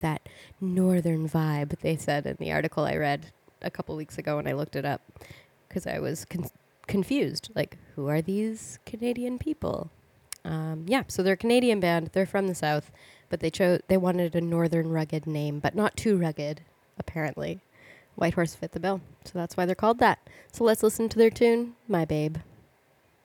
that northern vibe, they said in the article I read a couple weeks ago when I looked it up, because I was confused. Like, who are these Canadian people? Yeah, so they're a Canadian band. They're from the South, but they wanted a northern rugged name, but not too rugged, apparently. White Horse fit the bill, so that's why they're called that. So let's listen to their tune, My Babe.